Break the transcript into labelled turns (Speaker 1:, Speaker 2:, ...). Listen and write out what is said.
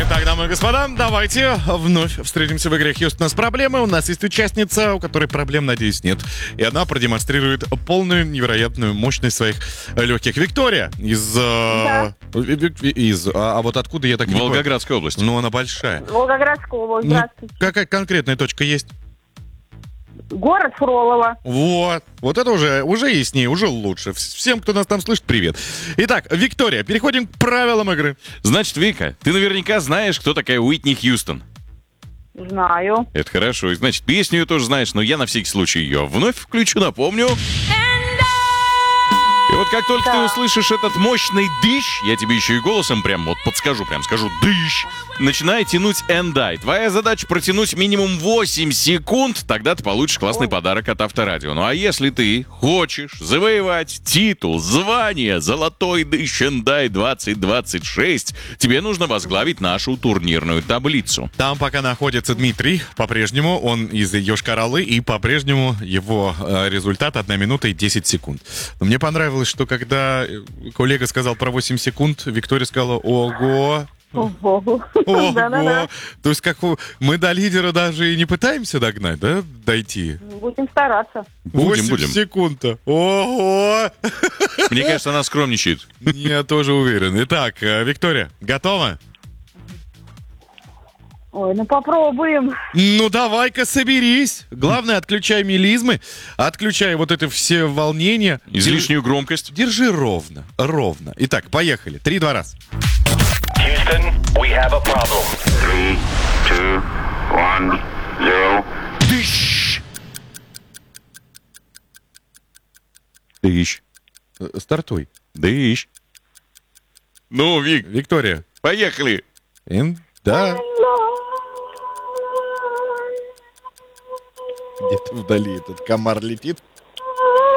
Speaker 1: Итак, дамы и господа, давайте вновь встретимся в игре «Хьюстон с проблемой». У нас есть участница, у которой проблем, надеюсь, нет. И она продемонстрирует полную невероятную мощность своих легких. Виктория А вот откуда я так не понял?
Speaker 2: Волгоградская область.
Speaker 1: Ну, она большая.
Speaker 3: Волгоградская область, здравствуйте.
Speaker 1: Какая конкретная точка есть?
Speaker 3: Город Фролово.
Speaker 1: Вот это уже яснее, уже лучше. Всем, кто нас там слышит, привет. Итак, Виктория, переходим к правилам игры.
Speaker 2: Значит, Вика, ты наверняка знаешь, кто такая Уитни Хьюстон.
Speaker 3: Знаю.
Speaker 2: Это хорошо. И значит, песню ее тоже знаешь, но я на всякий случай ее вновь включу, напомню. И вот как только ты услышишь этот мощный дыщ, я тебе еще и голосом прям скажу дыщ. Начинай тянуть and die. Твоя задача протянуть минимум 8 секунд, тогда ты получишь классный подарок от Авторадио. Ну а если ты хочешь завоевать титул, звание «Золотой дыщ and die 2026», тебе нужно возглавить нашу турнирную таблицу.
Speaker 1: Там пока находится Дмитрий, по-прежнему он из Йошкар-Олы, и по-прежнему его результат 1 минута и 10 секунд. Но мне понравилось, что когда коллега сказал про 8 секунд, Виктория сказала «Ого».
Speaker 3: Ого.
Speaker 1: То есть мы до лидера даже и не пытаемся догнать, да, дойти?
Speaker 3: Будем стараться.
Speaker 1: 8 секунд-то. Ого!
Speaker 2: Мне кажется, она скромничает.
Speaker 1: Я тоже уверен. Итак, Виктория, готова?
Speaker 3: Ой, ну попробуем.
Speaker 1: Ну давай-ка соберись. Главное, отключай мелизмы, отключай вот это все волнения.
Speaker 2: Излишнюю громкость.
Speaker 1: Держи ровно. Итак, поехали. 3-2 раз.
Speaker 4: Houston, we have a problem.
Speaker 5: 3, 2, 1, 0.
Speaker 1: Дыщ!
Speaker 2: Дыщ.
Speaker 1: Стартуй.
Speaker 2: Дыщ. Ну, Вик,
Speaker 1: Виктория.
Speaker 2: поехали.
Speaker 1: Да. Где-то вдали этот комар летит.